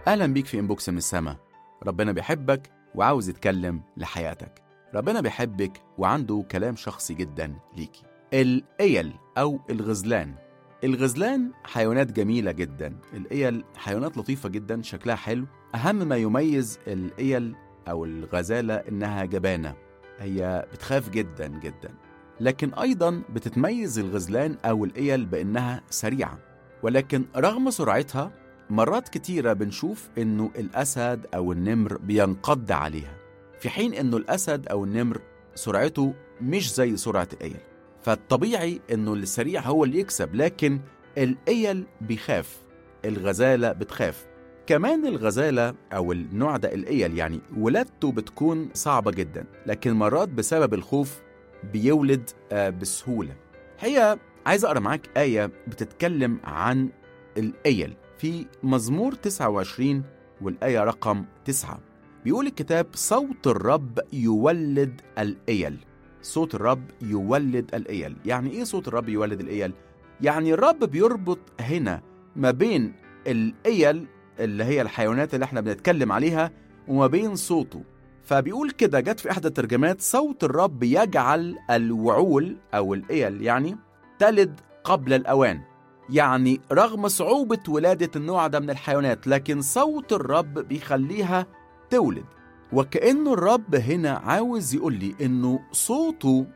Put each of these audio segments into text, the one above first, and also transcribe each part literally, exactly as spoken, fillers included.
أهلا بيك في إنبوكس من السما. ربنا بيحبك وعاوز يتكلم لحياتك. ربنا بيحبك وعنده كلام شخصي جدا ليكي. الإيل أو الغزلان. الغزلان حيوانات جميلة جدا. الإيل حيوانات لطيفة جدا، شكلها حلو. أهم ما يميز الإيل أو الغزالة إنها جبانة، هي بتخاف جدا جدا. لكن أيضا بتتميز الغزلان أو الإيل بإنها سريعة، ولكن رغم سرعتها مرات كتيرة بنشوف إنه الأسد أو النمر بينقض عليها، في حين إنه الأسد أو النمر سرعته مش زي سرعة الإيل. فالطبيعي إنه السريع هو اللي يكسب، لكن الإيل بيخاف، الغزالة بتخاف. كمان الغزالة أو النوع ده الإيل يعني ولادته بتكون صعبة جدا، لكن مرات بسبب الخوف بيولد بسهولة. هي عايز أقرأ معاك آية بتتكلم عن الإيل في مزمور تسعة وعشرين والآية رقم تسعة. بيقول الكتاب: صوت الرب يولد الإيل. صوت الرب يولد الإيل. يعني إيه صوت الرب يولد الإيل؟ يعني الرب بيربط هنا ما بين الإيل اللي هي الحيوانات اللي احنا بنتكلم عليها وما بين صوته. فبيقول كده، جت في إحدى الترجمات: صوت الرب يجعل الوعول أو الإيل يعني تلد قبل الأوان. يعني رغم صعوبة ولادة النوع ده من الحيوانات، لكن صوت الرب بيخليها تولد. وكأنه الرب هنا عاوز يقول لي إنه صوته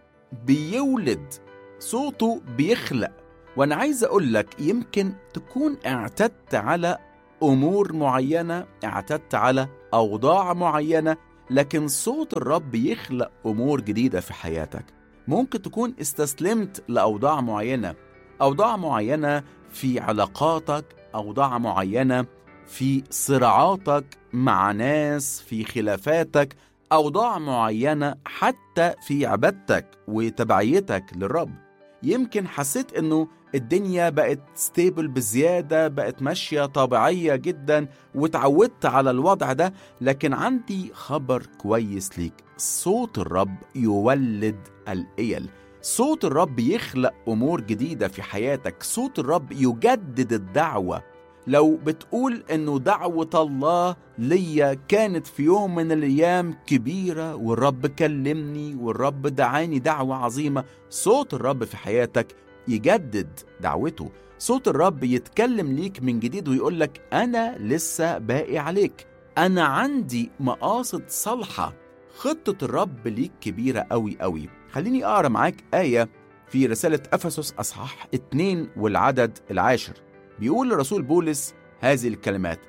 بيولد، صوته بيخلق. وأنا عايز أقول لك، يمكن تكون اعتدت على أمور معينة، اعتدت على أوضاع معينة، لكن صوت الرب يخلق أمور جديدة في حياتك. ممكن تكون استسلمت لأوضاع معينة، أوضاع معينة في علاقاتك، أوضاع معينة في صراعاتك مع ناس، في خلافاتك، أوضاع معينة حتى في عبادتك وتبعيتك للرب. يمكن حسيت إنه الدنيا بقت ستيبل بزيادة، بقت ماشية طبيعية جدا وتعودت على الوضع ده، لكن عندي خبر كويس ليك: صوت الرب يولد الإيل. صوت الرب يخلق أمور جديدة في حياتك. صوت الرب يجدد الدعوة. لو بتقول إنه دعوة الله ليا كانت في يوم من الأيام كبيرة والرب كلمني والرب دعاني دعوة عظيمة، صوت الرب في حياتك يجدد دعوته. صوت الرب يتكلم ليك من جديد ويقول لك: أنا لسه باقي عليك، أنا عندي مقاصد صالحة، خطة الرب ليك كبيرة أوي أوي. خليني أقرأ معاك آية في رسالة أفسس أصحاح اتنين والعدد العاشر. بيقول الرسول بولس هذه الكلمات: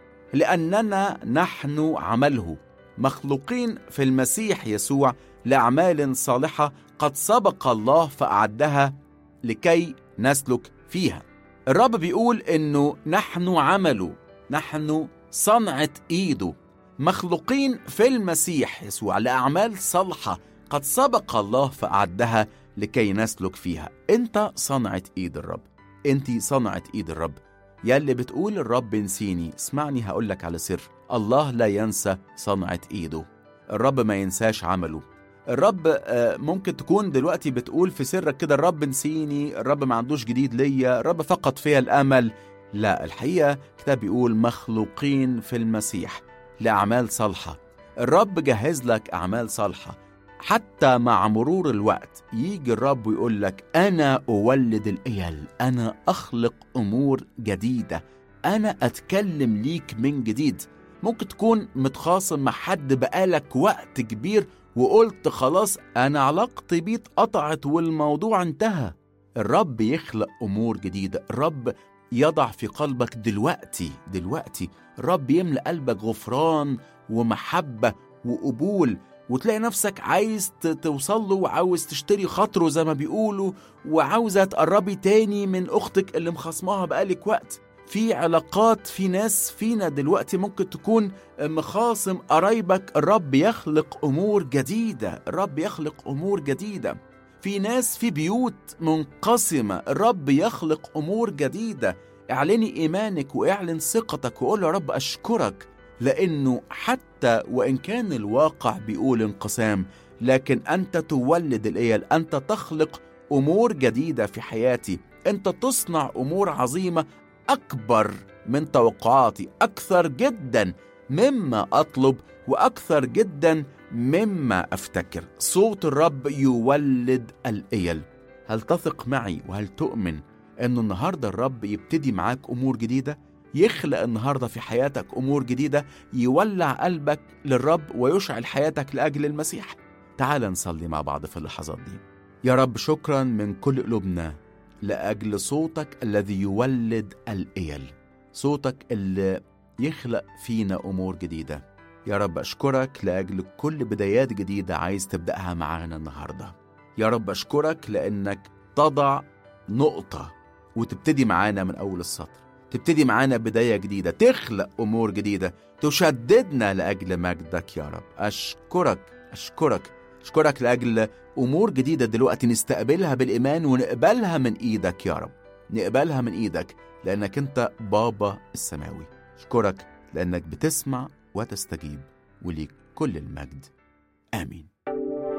لأننا نحن عمله مخلوقين في المسيح يسوع لأعمال صالحة قد سبق الله فأعدها لكي نسلك فيها. الرب بيقول إنه نحن عمله، نحن صنعة إيده، مخلوقين في المسيح يسوع لأعمال صالحة قد سبق الله فأعدها لكي نسلك فيها. أنت صنعة إيد الرب، أنت صنعة إيد الرب. يا اللي بتقول الرب نسيني، اسمعني هقولك على سر: الله لا ينسى صنعة إيده. الرب ما ينساش عمله. الرب ممكن تكون دلوقتي بتقول في سرك كده: الرب نسيني، الرب ما عندوش جديد ليا، الرب فقد فيها الأمل. لا، الحقيقة كتاب بيقول مخلوقين في المسيح لأعمال صالحة. الرب جهز لك أعمال صالحة. حتى مع مرور الوقت يجي الرب ويقول لك: أنا أولد الإيل، أنا أخلق أمور جديدة، أنا أتكلم ليك من جديد. ممكن تكون متخاصم مع حد بقالك وقت كبير وقلت خلاص أنا علاقتي بيه اتقطعت والموضوع انتهى. الرب يخلق أمور جديدة. الرب يضع في قلبك دلوقتي دلوقتي الرب يملأ قلبك غفران ومحبة وقبول، وتلاقي نفسك عايز توصل له وعاوز تشتري خاطره زي ما بيقولوا، وعاوزة تقربي تاني من أختك اللي مخصماها بقالك وقت. في علاقات، في ناس فينا دلوقتي ممكن تكون مخاصم قرايبك. الرب يخلق أمور جديدة، الرب يخلق أمور جديدة. في ناس في بيوت منقسمة، الرب يخلق أمور جديدة. اعلني إيمانك واعلن ثقتك وقول: يا رب أشكرك، لأنه حتى وإن كان الواقع بيقول انقسام، لكن أنت تولد الإيل، أنت تخلق أمور جديدة في حياتي، أنت تصنع أمور عظيمة أكبر من توقعاتي، أكثر جدا مما أطلب وأكثر جدا مما أفتكر. صوت الرب يولد الإيل. هل تثق معي وهل تؤمن أنه النهاردة الرب يبتدي معاك أمور جديدة، يخلق النهاردة في حياتك أمور جديدة، يولع قلبك للرب ويشعل حياتك لأجل المسيح؟ تعال نصلي مع بعض في اللحظات دي. يا رب شكرا من كل قلوبنا لأجل صوتك الذي يولد الإيل، صوتك اللي يخلق فينا أمور جديدة. يا رب أشكرك لأجل كل بدايات جديدة عايز تبدأها معانا النهاردة. يا رب أشكرك لأنك تضع نقطة وتبتدي معانا من أول السطر، تبتدي معانا بداية جديدة، تخلق أمور جديدة، تشددنا لأجل مجدك. يا رب أشكرك أشكرك أشكرك لأجل أمور جديدة دلوقتي نستقبلها بالإيمان ونقبلها من إيدك. يا رب نقبلها من إيدك لأنك أنت بابا السماوي. أشكرك لأنك بتسمع وتستجيب، وليك كل المجد. آمين.